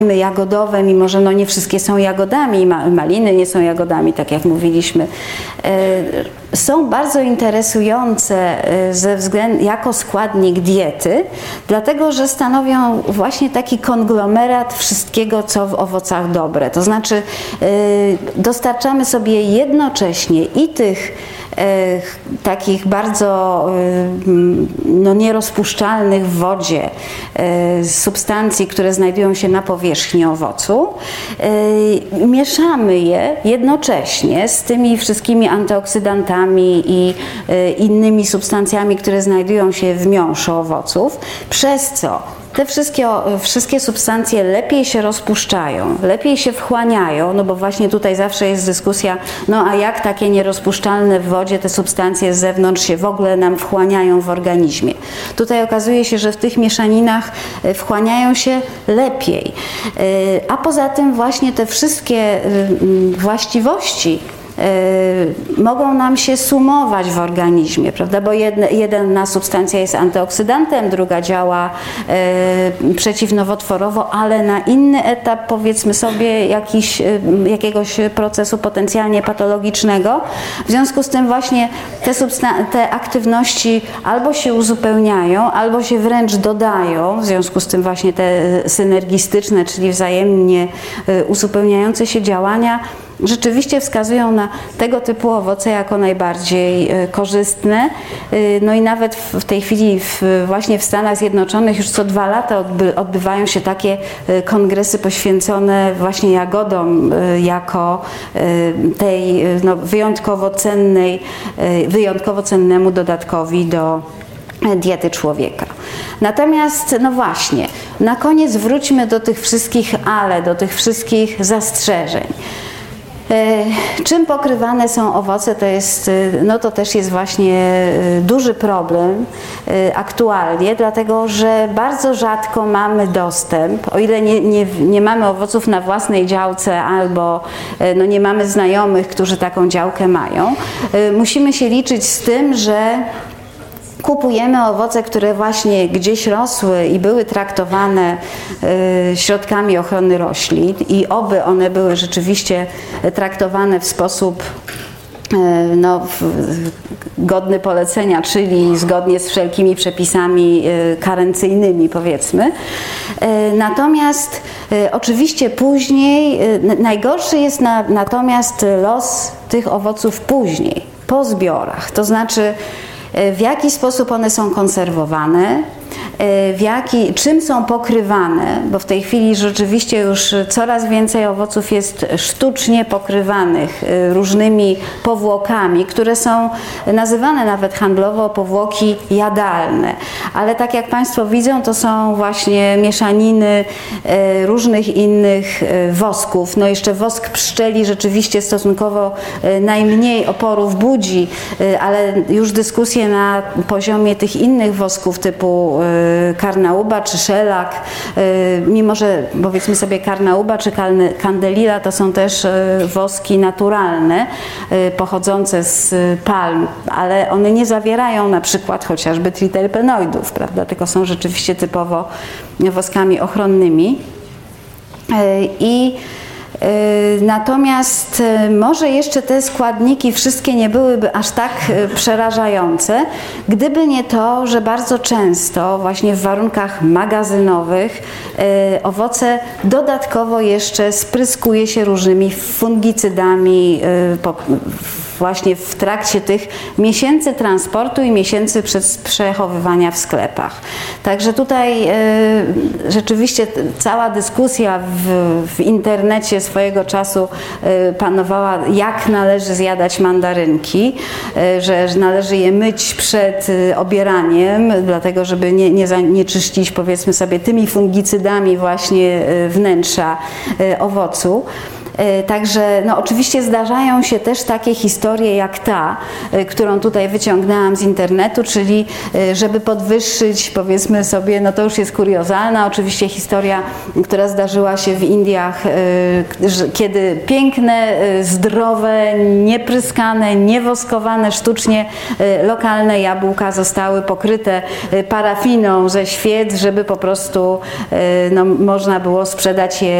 jagodowe, mimo że no nie wszystkie są jagodami, maliny nie są jagodami, tak jak mówiliśmy, są bardzo interesujące ze względu jako składnik diety, dlatego że stanowią właśnie taki konglomerat wszystkiego, co w owocach dobre. To znaczy dostarczamy sobie jednocześnie i tych takich bardzo no, nierozpuszczalnych w wodzie substancji, które znajdują się na powierzchni owocu. Mieszamy je jednocześnie z tymi wszystkimi antyoksydantami i innymi substancjami, które znajdują się w miąższu owoców, przez co te wszystkie substancje lepiej się rozpuszczają, lepiej się wchłaniają, no bo właśnie tutaj zawsze jest dyskusja, no a jak takie nierozpuszczalne w wodzie te substancje z zewnątrz się w ogóle nam wchłaniają w organizmie. Tutaj okazuje się, że w tych mieszaninach wchłaniają się lepiej, a poza tym właśnie te wszystkie właściwości mogą nam się sumować w organizmie, prawda? Bo jedna substancja jest antyoksydantem, druga działa przeciwnowotworowo, ale na inny etap, powiedzmy sobie, jakiegoś procesu potencjalnie patologicznego. W związku z tym właśnie te aktywności albo się uzupełniają, albo się wręcz dodają, w związku z tym właśnie te synergistyczne, czyli wzajemnie uzupełniające się działania rzeczywiście wskazują na tego typu owoce jako najbardziej korzystne. No i nawet w tej chwili właśnie w Stanach Zjednoczonych już co 2 lata odbywają się takie kongresy poświęcone właśnie jagodom jako tej no, wyjątkowo cennemu dodatkowi do diety człowieka. Natomiast, no właśnie, na koniec wróćmy do tych wszystkich ale, do tych wszystkich zastrzeżeń. Czym pokrywane są owoce, to też jest właśnie duży problem aktualnie, dlatego że bardzo rzadko mamy dostęp, o ile nie mamy owoców na własnej działce albo no nie mamy znajomych, którzy taką działkę mają, musimy się liczyć z tym, że kupujemy owoce, które właśnie gdzieś rosły i były traktowane środkami ochrony roślin i oby one były rzeczywiście traktowane w sposób no, godny polecenia, czyli zgodnie z wszelkimi przepisami karencyjnymi, powiedzmy. Natomiast oczywiście później, najgorszy jest natomiast los tych owoców później, po zbiorach, to znaczy w jaki sposób one są konserwowane, czym są pokrywane, bo w tej chwili rzeczywiście już coraz więcej owoców jest sztucznie pokrywanych różnymi powłokami, które są nazywane nawet handlowo powłoki jadalne. Ale tak jak Państwo widzą, to są właśnie mieszaniny różnych innych wosków. No jeszcze wosk pszczeli rzeczywiście stosunkowo najmniej oporów budzi, ale już dyskusje na poziomie tych innych wosków typu karnauba czy szelak, mimo że powiedzmy sobie karnauba czy candelilla to są też woski naturalne, pochodzące z palm, ale one nie zawierają na przykład chociażby triterpenoidów, prawda, tylko są rzeczywiście typowo woskami ochronnymi. Natomiast może jeszcze te składniki wszystkie nie byłyby aż tak przerażające, gdyby nie to, że bardzo często właśnie w warunkach magazynowych owoce dodatkowo jeszcze spryskuje się różnymi fungicydami właśnie w trakcie tych miesięcy transportu i miesięcy przechowywania w sklepach. Także tutaj rzeczywiście cała dyskusja w internecie swojego czasu panowała, jak należy zjadać mandarynki, że należy je myć przed obieraniem, dlatego żeby nie zanieczyścić, powiedzmy sobie, tymi fungicydami właśnie wnętrza owocu. Także no, oczywiście zdarzają się też takie historie jak ta, którą tutaj wyciągnęłam z internetu, czyli żeby podwyższyć, powiedzmy sobie, no to już jest kuriozalna oczywiście historia, która zdarzyła się w Indiach, kiedy piękne, zdrowe, niepryskane, niewoskowane sztucznie lokalne jabłka zostały pokryte parafiną ze świec, żeby po prostu no, można było sprzedać je